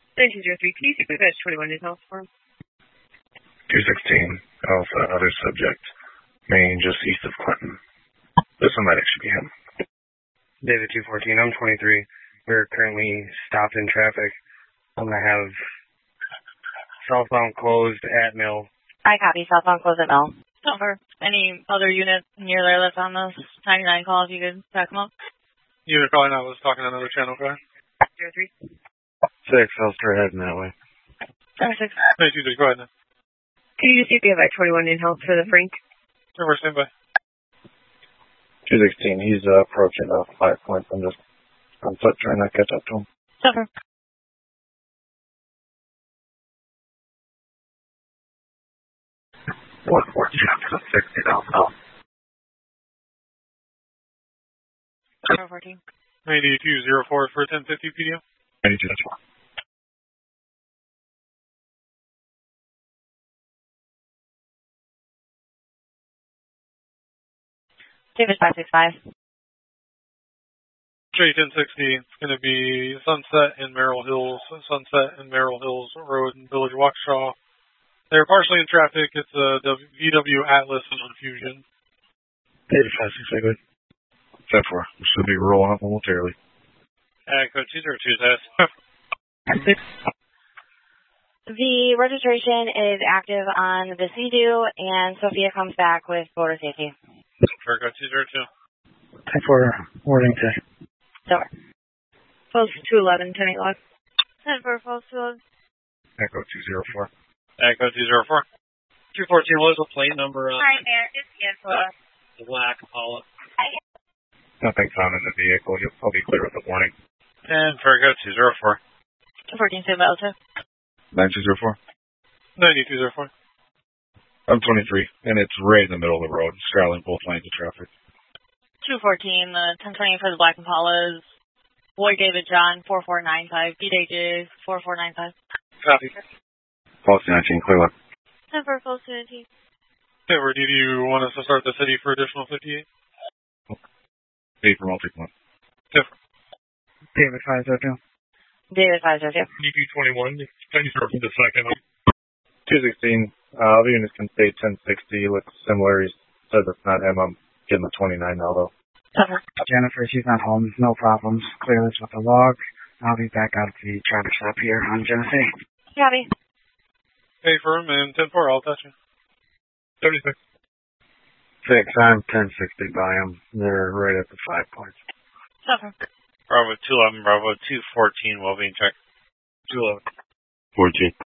1903, can you see if that's 21 in health for him? 216, Alpha, other subject, Maine, just east of Clinton. This one might actually be him. David 214, I'm 23. We're currently stopped in traffic. I'm going to have southbound closed at Mill. I copy. Southbound closed at Mill. Over. Any other unit near there that's on this 99 call, if you could back them up? Unit calling out was talking to another channel car. 03. 6, I'll start heading that way. 6. 926, go ahead now. Can you just see if we have that 21 in health for the Frank? We're standby. 216, he's approaching 5 points. I'm just on foot trying to catch up to him. Over. What 60 Alpha. 14. 9204 for 1050 PDM. 9204. David 565. J 1060, it's going to be Sunset and Merrill Hills Road in Village Waukesha. They're partially in traffic. It's a VW Atlas on Fusion. David 565, good. 10-4, we should be rolling up momentarily. Code 202 says. The registration is active on the Sea-Doo, and Sophia comes back with border safety. For code 202. 10-4, Worthington. Over. Post 211, 10-8 log. 10-4, false 2. Echo 204. Echo 204. 214, what was the plate number? Hi, Mayor. It's Angela. The black Apollo. Nothing found in the vehicle. I'll be clear with the warning. And for code 204. 214, say about 2. 9204. 9204. I'm 23, and it's right in the middle of the road, straddling both lanes of traffic. 214, the 1020 for the Black Impalas. Boy David John, 4495. DJJ, 4495. Copy. False 19, clear up. 10-4, false 2. Over, do you want us to start the city for additional 58? 8 for multi-point. David 502. David 502. DP21, can you start from the second? 216, the units can stay 1060, looks similar. He says it's not him. I'm getting the 29 now, though. Over. Jennifer, she's not home. No problems. Clear this with the log. I'll be back out at the traffic stop here on Genesee. Copy. Hey, firm, and 10-4, I'll touch you. 76. 6, I'm 1060 by them. They're right at the 5 points. Over. Bravo 211, Bravo 214, well being checked. 211. 14.